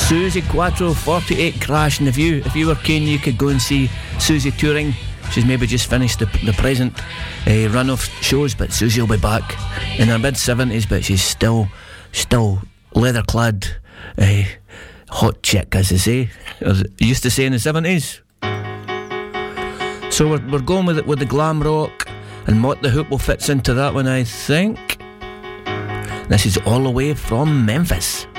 Susie Quattro, 48 Crash. And if you were keen, you could go and see Susie touring. She's maybe just finished the present run of shows, but Susie will be back in her mid-70s, but she's still leather-clad, hot chick, as they say, as they used to say in the 70s. So we're going with the glam rock, and Mott the Hoople fits into that one, I think. This is all the way from Memphis.